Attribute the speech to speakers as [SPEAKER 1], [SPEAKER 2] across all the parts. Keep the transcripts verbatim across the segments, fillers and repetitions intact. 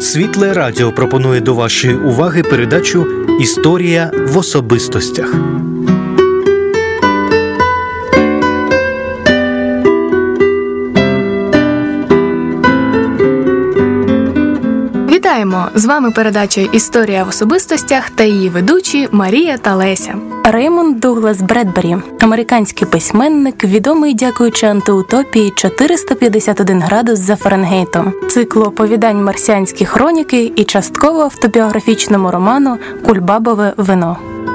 [SPEAKER 1] Світле Радіо пропонує до вашої уваги передачу «Історія в особистостях».
[SPEAKER 2] Вітаємо! З вами передача «Історія в особистостях» та її ведучі Марія та Леся.
[SPEAKER 3] Реймонд Дуглас Бредбері, американський письменник, відомий дякуючи антиутопії чотириста п'ятдесят один градус за Фаренгейтом, циклу оповідань «Марсіанські хроніки» і частково автобіографічному роману «Кульбабове вино».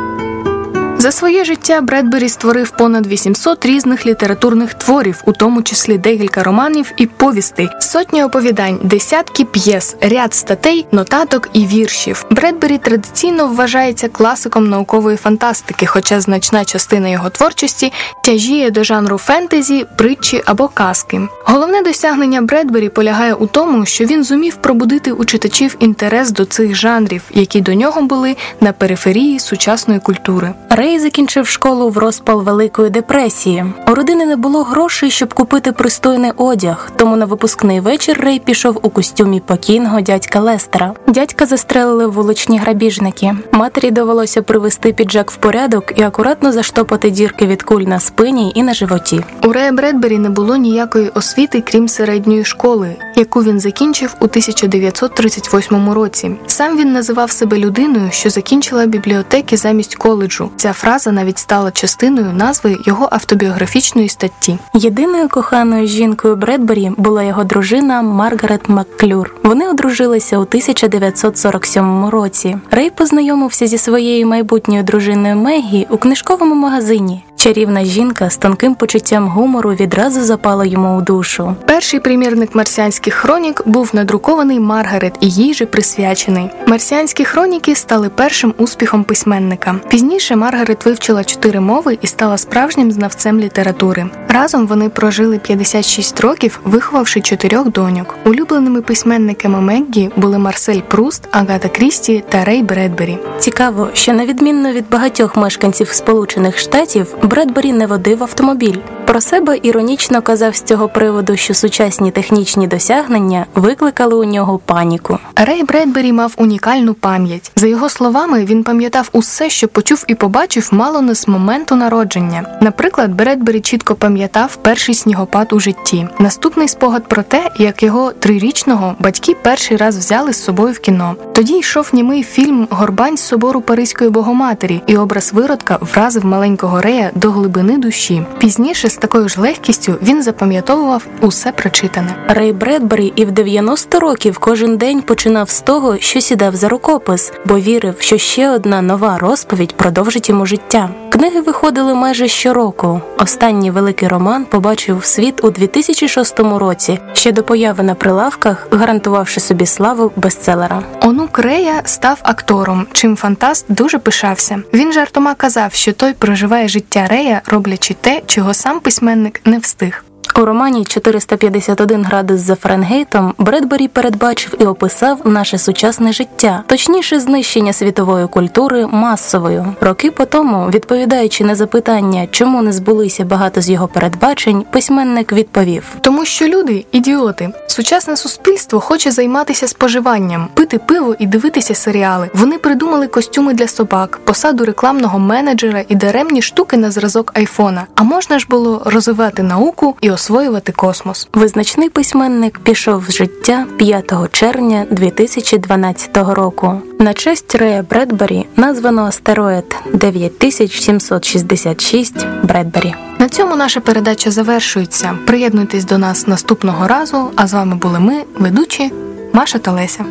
[SPEAKER 2] За своє життя Бредбері створив понад вісімсот різних літературних творів, у тому числі декілька романів і повістей, сотні оповідань, десятки п'єс, ряд статей, нотаток і віршів. Бредбері традиційно вважається класиком наукової фантастики, хоча значна частина його творчості тяжіє до жанру фентезі, притчі або казки. Головне досягнення Бредбері полягає у тому, що він зумів пробудити у читачів інтерес до цих жанрів, які до нього були на периферії сучасної культури.
[SPEAKER 3] Рей закінчив школу в розпал Великої депресії. У родини не було грошей, щоб купити пристойний одяг, тому на випускний вечір Рей пішов у костюмі покійного дядька Лестера. Дядька застрелили вуличні грабіжники. Матері довелося привести піджак в порядок і акуратно заштопати дірки від куль на спині і на животі.
[SPEAKER 2] У Рея Бредбері не було ніякої освіти, крім середньої школи, яку він закінчив у тисяча дев'ятсот тридцять восьмому році. Сам він називав себе людиною, що закінчила бібліотеки замість коледжу. Ця фраза навіть стала частиною назви його автобіографічної статті.
[SPEAKER 3] Єдиною коханою жінкою Бредбері була його дружина Маргарет Макклюр. Вони одружилися у тисяча дев'ятсот сорок сьомому році. Рей познайомився зі своєю майбутньою дружиною Мегі у книжковому магазині. Чарівна жінка з тонким почуттям гумору відразу запала йому у душу.
[SPEAKER 2] Перший примірник «Марсіанських хронік» був надрукований Маргарет і їй же присвячений. «Марсіанські хроніки» стали першим успіхом письменника. Пізніше Маргарет вивчила чотири мови і стала справжнім знавцем літератури. Разом вони прожили п'ятдесят шість років, виховавши чотирьох доньок. Улюбленими письменниками Меггі були Марсель Пруст, Агата Крісті та Рей Бредбері.
[SPEAKER 3] Цікаво, що на відмінно від багатьох мешканців Сполучених Штатів, Бредбері не водив автомобіль. Про себе іронічно казав з цього приводу, що сучасні технічні досягнення викликали у нього паніку.
[SPEAKER 2] Рей Бредбері мав унікальну пам'ять. За його словами, він пам'ятав усе, що почув і побачив мало не з моменту народження. Наприклад, Бредбері чітко пам'ятав перший снігопад у житті. Наступний спогад про те, як його трирічного батьки перший раз взяли з собою в кіно. Тоді йшов німий фільм «Горбань з собору Паризької Богоматері», і образ виродка вразив маленького Рея до глибини душі. Пізніше з такою ж легкістю він запам'ятовував усе прочитане.
[SPEAKER 3] Рей Бредбері і в дев'яносто років кожен день починав з того, що сідав за рукопис, бо вірив, що ще одна нова розповідь продовжить йому життя. Книги виходили майже щороку. Останній великий роман побачив світ у дві тисячі шостому році, ще до появи на прилавках, гарантувавши собі славу бестселера.
[SPEAKER 2] Онук Рея став актором, чим фантаст дуже пишався. Він жартома казав, що той проживає життя Рея, роблячи те, чого сам письменник не встиг.
[SPEAKER 3] У романі «чотириста п'ятдесят один градус за Фаренгейтом» Бредбері передбачив і описав наше сучасне життя, точніше знищення світової культури масовою. Роки по тому, відповідаючи на запитання, чому не збулися багато з його передбачень, письменник відповів:
[SPEAKER 2] «Тому що люди – ідіоти. Сучасне суспільство хоче займатися споживанням, пити пиво і дивитися серіали. Вони придумали костюми для собак, посаду рекламного менеджера і даремні штуки на зразок айфона. А можна ж було розвивати науку і освоювати космос».
[SPEAKER 3] Визначний письменник пішов з життя п'ятого червня дві тисячі дванадцятого року. На честь Рея Бредбері названо астероїд дев'ять тисяч сімсот шістдесят шість Бредбері.
[SPEAKER 2] На цьому наша передача завершується. Приєднуйтесь до нас наступного разу, а з вами були ми, ведучі Маша та Леся.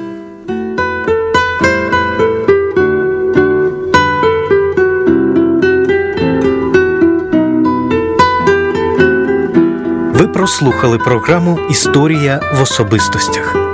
[SPEAKER 1] Ви прослухали програму «Історія в особистостях».